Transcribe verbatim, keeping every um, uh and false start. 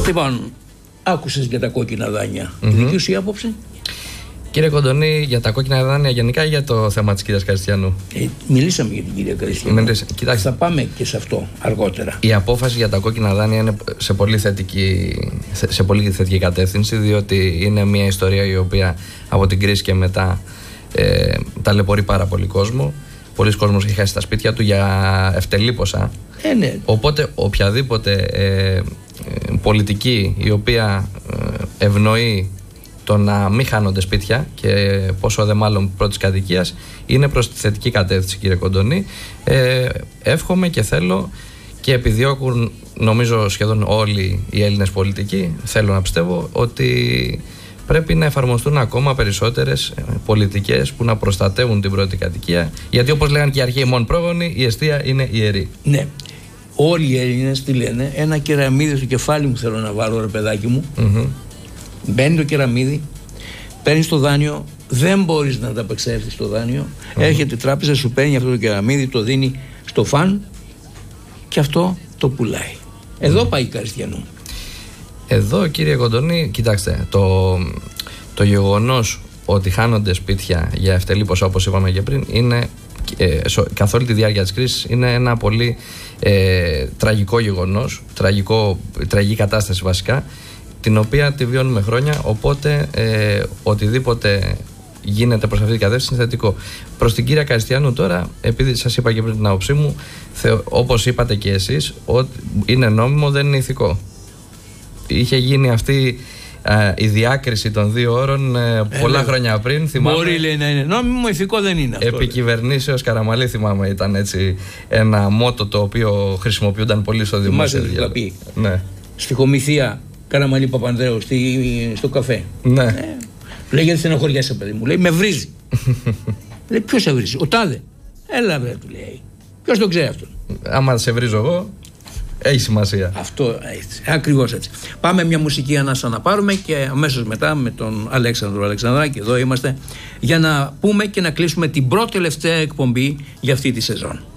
Λοιπόν, άκουσες για τα κόκκινα δάνεια. Mm-hmm. Η δική σου η άποψη? Κύριε Κοντονή, για τα κόκκινα δάνεια γενικά ή για το θέμα της κυρίας Καριστιανού? Ε, μιλήσαμε για την κυρία Καριστιανού. Μιλήσα, θα πάμε και σε αυτό αργότερα. Η απόφαση για τα κόκκινα δάνεια είναι σε πολύ θετική, σε πολύ θετική κατεύθυνση, διότι είναι μια ιστορία η οποία από την κρίση και μετά ε, ταλαιπωρεί πάρα πολύ κόσμο. Πολλοί κόσμος έχει χάσει τα σπίτια του για ευτελή ποσά. Ε, ναι. Οπότε οποιαδήποτε ε, ε, πολιτική η οποία ε, ευνοεί το να μην χάνονται σπίτια και πόσο δε μάλλον πρώτης κατοικίας είναι προς τη θετική κατεύθυνση, κύριε Κοντονή. Ε, εύχομαι και θέλω και επιδιώκουν, νομίζω σχεδόν όλοι οι Έλληνες πολιτικοί, θέλω να πιστεύω ότι πρέπει να εφαρμοστούν ακόμα περισσότερες πολιτικές που να προστατεύουν την πρώτη κατοικία, γιατί όπως λέγανε και οι αρχαίοι μόν πρόγονοι, η εστία είναι ιερή. Ναι. Όλοι οι Έλληνες τι λένε? Ένα κεραμίδι στο κεφάλι μου θέλω να βάλω, ρε παιδάκι μου. Mm-hmm. Μπαίνει το κεραμίδι, παίρνει το δάνειο, δεν μπορείς να ανταπεξέλθεις στο δάνειο. Mm-hmm. Έρχεται η τράπεζα, σου παίρνει αυτό το κεραμίδι, το δίνει στο φαν και αυτό το πουλάει. Εδώ mm-hmm. πάει η Καριστιανού. Εδώ, κύριε Κοντονή, κοιτάξτε, το, το γεγονός ότι χάνονται σπίτια για ευτελή ποσά, όπως είπαμε και πριν, είναι ε, καθ' όλη τη διάρκεια της κρίσης είναι ένα πολύ ε, τραγικό γεγονός, τραγικό, τραγική κατάσταση βασικά, την οποία τη βιώνουμε χρόνια, οπότε ε, οτιδήποτε γίνεται προς αυτή την κατεύθυνση είναι θετικό. Προς την κυρία Καριστιανού τώρα, επειδή σας είπα και πριν την άποψή μου, θεω, όπως είπατε και εσείς, ότι είναι νόμιμο, δεν είναι ηθικό. Είχε γίνει αυτή α, η διάκριση των δύο όρων ε, πολλά ε, χρόνια πριν. Θυμάμαι, μπορεί λέει να είναι νόμιμο, ηθικό δεν είναι αυτό. Επί κυβερνήσεως Καραμαλή, θυμάμαι, ήταν έτσι ένα μότο το οποίο χρησιμοποιούνταν πολύ στο δημόσιο διάλογο. Ναι. Στη Χωμηθία Καραμαλή Παπανδρέου, στη, στο καφέ. Ναι. Ε, λέει γιατί στενοχωριάσαι, παιδί μου. Λέει με βρίζει. Λέει ποιος σε βρίζει? Ο τάδε. Έλα βρε, του λέει. Ποιος τον ξέρει αυτόν? Άμα σε βρίζω εγώ, έχει σημασία. Αυτό έτσι. Ακριβώς έτσι. Πάμε μια μουσική ανάσα να πάρουμε και αμέσως μετά με τον Αλέξανδρο Αλεξανδράκη, εδώ είμαστε, για να πούμε και να κλείσουμε την πρώτη τελευταία εκπομπή για αυτή τη σεζόν.